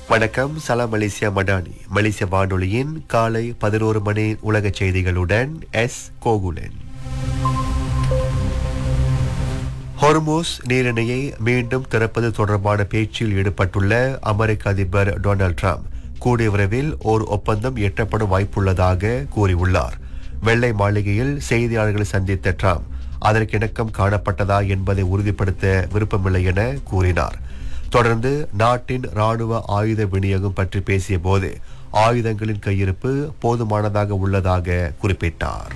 வணக்கம். சலாம் மலேசியா மடானி மலேசிய வானொலியின் காலை 11 மணி உலக செய்திகளுடன் எஸ் கோகுலன். ஹொர்மூஸ் நீரிணையை மீண்டும் திறப்பது தொடர்பான பேச்சில் ஈடுபட்டுள்ள அமெரிக்க அதிபர் டொனால்ட் ட்ரம்ப் கூடிய விரைவில் ஓர் ஒப்பந்தம் எட்டப்படும் வாய்ப்புள்ளதாக கூறியுள்ளார். வெள்ளை மாளிகையில் செய்தியாளர்களை சந்தித்த ட்ரம்ப் அதற்கிணக்கம் காணப்பட்டதா என்பதை உறுதிப்படுத்த விருப்பமில்லை என கூறினார். தொடர்ந்து நாட்டின் ராணுவ ஆயுத விநியோகம் பற்றி பேசிய போது ஆயுதங்களின் கையிருப்பு போதுமானதாக உள்ளதாக குறிப்பிட்டார்.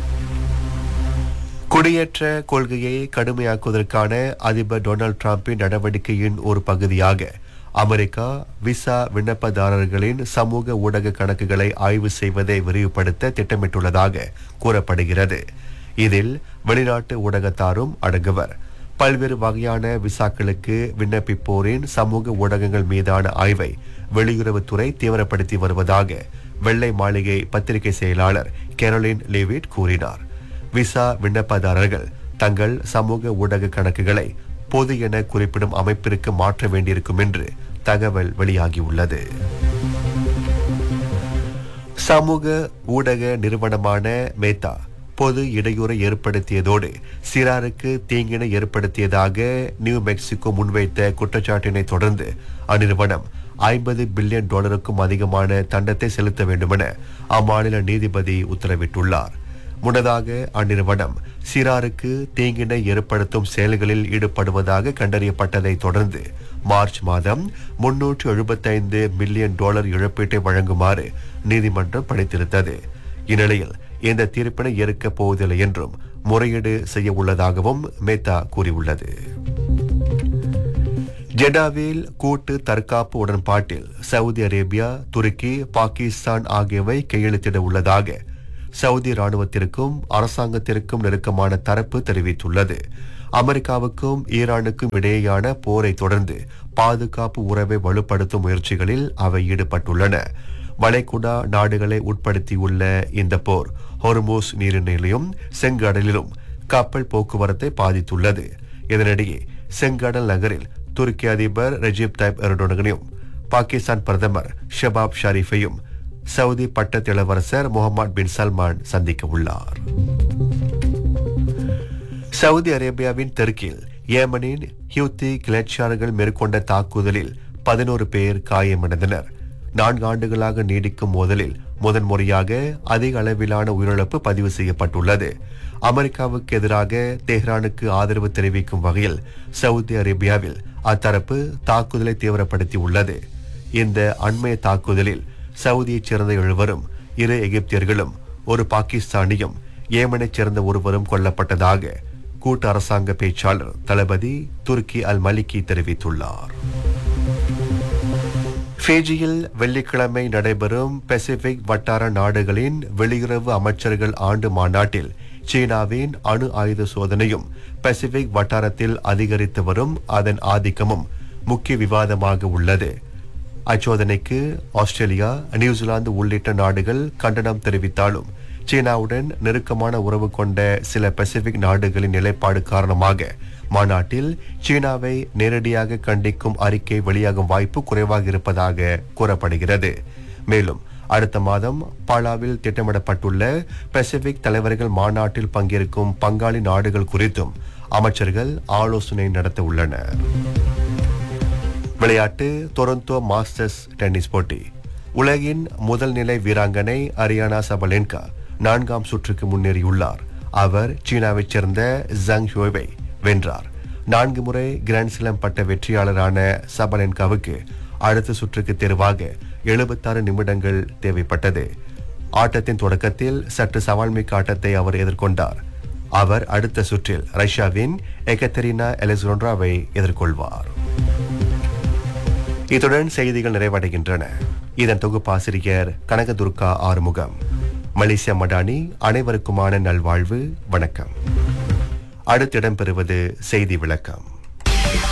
குடியேற்ற கொள்கையை கடுமையாக்குவதற்கான அதிபர் டொனால்ட் டிரம்பின் நடவடிக்கையின் ஒரு பகுதியாக அமெரிக்கா விசா விண்ணப்பதாரர்களின் சமூக ஊடக கணக்குகளை ஆய்வு செய்வதை விரிவுபடுத்த திட்டமிட்டுள்ளதாக கூறப்படுகிறது. இதில் வெளிநாட்டு ஊடகத்தாரும் அடங்குவர். பல்வேறு வகையான விசாக்களுக்கு விண்ணப்பிப்போரின் சமூக ஊடகங்கள் மீதான ஆய்வை வெளியுறவுத்துறை தீவிரப்படுத்தி வருவதாக வெள்ளை மாளிகை பத்திரிகை செயலாளர் கேரோலின் லீவிட் கூறினார். விசா விண்ணப்பதாரர்கள் தங்கள் சமூக ஊடக கணக்குகளை பொது என குறிப்பிடும் அமைப்பிற்கு மாற்ற வேண்டியிருக்கும் என்று தகவல் வெளியாகியுள்ளது. சமூக ஊடக நிறுவனமான மேத்தா பொது இடையூறை ஏற்படுத்தியதோடு சிறாருக்கு தீங்கினை ஏற்படுத்தியதாக நியூ மெக்சிகோ முன்வைத்த குற்றச்சாட்டினை தொடர்ந்து அந்நிறுவனம் $50 பில்லியன் அதிகமான தண்டத்தை செலுத்த வேண்டுமென அம்மாநில நீதிபதி உத்தரவிட்டுள்ளார். முன்னதாக அந்நிறுவனம் சிறாருக்கு தீங்கினை ஏற்படுத்தும் செயல்களில் ஈடுபடுவதாக கண்டறியப்பட்டதை தொடர்ந்து மார்ச் மாதம் $375 மில்லியன் இழப்பீட்டை வழங்குமாறு நீதிமன்றம் பணித்திருந்தது. இந்நிலையில் இந்த தீர்ப்பினை ஏற்கப் போவதில்லை என்றும் முறையீடு செய்ய உள்ளதாகவும் மேத்தா கூறியுள்ளது. ஜெடாவில் கூட்டு தற்காப்பு உடன்பாட்டில் சவுதி அரேபியா, துருக்கி, பாகிஸ்தான் ஆகியவை கையெழுத்திட உள்ளதாக சவுதி ராணுவத்திற்கும் அரசாங்கத்திற்கும் நெருக்கமான தரப்பு தெரிவித்துள்ளது. அமெரிக்காவுக்கும் ஈரானுக்கும் இடையேயான போரை தொடர்ந்து பாதுகாப்பு உறவை வலுப்படுத்தும் முயற்சிகளில் அவை ஈடுபட்டுள்ளன. வளைகுடா நாடுகளை உட்படுத்தியுள்ள இந்த போர் ஹொர்மூஸ் நீரிணையிலும் செங்கடலிலும் கப்பல் போக்குவரத்தை பாதித்துள்ளது. இதனிடையே செங்கடல் நகரில் துருக்கி அதிபர் ரெஜிப் தாயிப் எர்டோகனையும் பாகிஸ்தான் பிரதமர் ஷபாப் ஷரீஃபையும் சவுதி பட்டத்து இளவரசர் முகமது பின் சல்மான் சந்திக்க உள்ளார். சவுதி அரேபியாவின் தெற்கில் ஏமனின் ஹியூத்தி கிளர்ச்சியாளர்கள் மேற்கொண்ட தாக்குதலில் 11 பேர் காயமடைந்தனர். 4 ஆண்டுகளாக நீடிக்கும் மோதலில் முதன்முறையாக அதிக அளவிலான உயிரிழப்பு பதிவு செய்யப்பட்டுள்ளது. அமெரிக்காவுக்கு எதிராக தெஹ்ரானுக்கு ஆதரவு தெரிவிக்கும் வகையில் சவுதி அரேபியாவில் அத்தரப்பு தாக்குதலை தீவிரப்படுத்தியுள்ளது. இந்த அண்மைய தாக்குதலில் சவுதியைச் சேர்ந்த 7 2 எகிப்தியர்களும் 1 பாகிஸ்தானியும் ஏமனைச் சேர்ந்த ஒருவரும் கொல்லப்பட்டதாக கூட்டு அரசாங்க பேச்சாளர் தளபதி துர்கி அல் மலிகி தெரிவித்துள்ளார். ஃபிஜியில் வெள்ளிக்கிழமை நடைபெறும் பசிபிக் வட்டார நாடுகளின் வெளியுறவு அமைச்சர்கள் ஆண்டு மாநாட்டில் சீனாவின் அணு ஆயுத சோதனையும் பசிபிக் வட்டாரத்தில் அதிகரித்து வரும் அதன் ஆதிக்கமும் முக்கிய விவாதமாக உள்ளது. அச்சோதனைக்கு ஆஸ்திரேலியா, நியூசிலாந்து உள்ளிட்ட நாடுகள் கண்டனம் தெரிவித்தாலும் சீனாவுடன் நெருக்கமான உறவு கொண்ட சில பசிபிக் நாடுகளின் நிலைப்பாடு காரணமாக மாநாட்டில் சீனாவை நேரடியாக கண்டிக்கும் அறிக்கை வெளியாகும் வாய்ப்பு குறைவாக இருப்பதாக கூறப்படுகிறது. மேலும் அடுத்த மாதம் பாலாவில் திட்டமிடப்பட்டுள்ள பசிபிக் தலைவர்கள் மாநாட்டில் பங்கேற்கும் பங்காளி நாடுகள் குறித்தும் அமைச்சர்கள் ஆலோசனை நடத்த உள்ளனர். விளையாட்டு. டொரண்டோ மாஸ்டர்ஸ் டென்னிஸ் போட்டி. உலகின் முதல் நிலை வீராங்கனை அரியானா சபலென்கா 4ஆம் சுற்றுக்கு முன்னேறியுள்ளார். அவர் சீனாவைச் சேர்ந்த ஜங் ஹுவை வென்றார். 4 முறை கிராண்ட் ஸ்லாம் பட்ட வெற்றியாளரான சபலென்காவுக்கு அடுத்த சுற்றுக்கு தேர்வாக 76 நிமிடங்கள் தேவைப்பட்டது. ஆட்டத்தின் தொடக்கத்தில் சற்று சவால்மிக்க ஆட்டத்தை அவர் எதிர்கொண்டார். அவர் அடுத்த சுற்றில் ரஷ்யாவின் எகத்தெரினா அலெக்சாண்ட்ராவை எதிர்கொள்வார். இத்துடன் செய்திகள் நிறைவடைகின்றன. இதன் தொகுப்பாசிரியர் கனகதுர்கா ஆறுமுகம். மலேசியா மடானி அனைவருக்குமான நல்வாழ்வு. வணக்கம். அடுத்து இடம்பெறுவது செய்தி விளக்கம்.